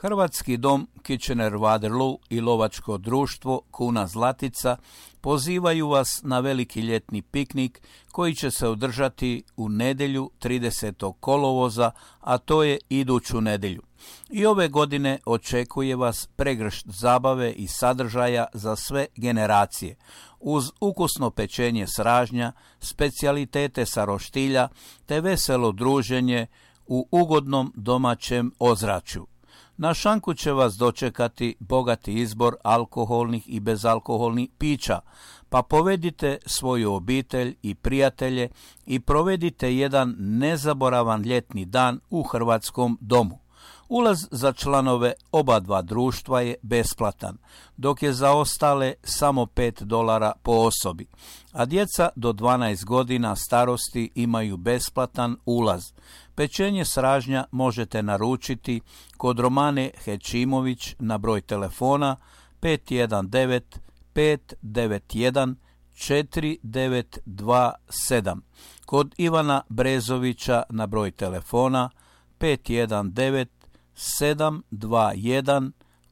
Hrvatski dom Kitchener-Waterloo i lovačko društvo Kuna Zlatica pozivaju vas na veliki ljetni piknik koji će se održati u nedjelju 30. kolovoza, a to je iduću nedjelju. I ove godine očekuje vas pregršt zabave i sadržaja za sve generacije, uz ukusno pečenje sražnja, specijalitete sa roštilja te veselo druženje u ugodnom domaćem ozračju. Na šanku će vas dočekati bogati izbor alkoholnih i bezalkoholnih pića, pa povedite svoju obitelj i prijatelje i provedite jedan nezaboravan ljetni dan u Hrvatskom domu. Ulaz za članove oba dva društva je besplatan, dok je za ostale samo $5 po osobi, a djeca do 12 godina starosti imaju besplatan ulaz. Pečenje sražnja možete naručiti kod Romane Hećimović na broj telefona 519 591 4927, kod Ivana Brezovića na broj telefona 519 721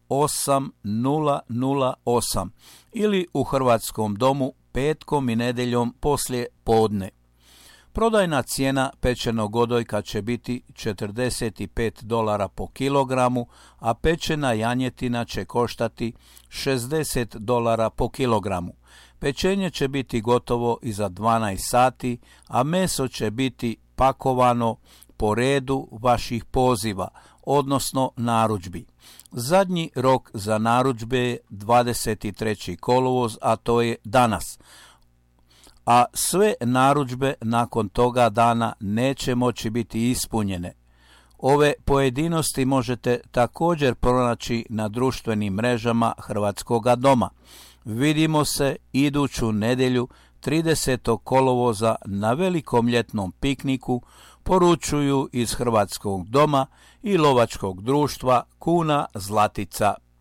8008 ili u Hrvatskom domu petkom i nedjeljom poslije podne. Prodajna cijena pečenog odojka će biti $45 po kilogramu, a pečena janjetina će koštati $60 po kilogramu. Pečenje će biti gotovo iza 12 sati, a meso će biti pakovano po redu vaših poziva, odnosno narudžbi. Zadnji rok za narudžbe je 23. kolovoz, a to je danas. A sve narudžbe nakon toga dana neće moći biti ispunjene. Ove pojedinosti možete također pronaći na društvenim mrežama Hrvatskoga doma. Vidimo se iduću nedjelju 30. kolovoza na velikom ljetnom pikniku, poručuju iz Hrvatskog doma i lovačkog društva Kuna Zlatica.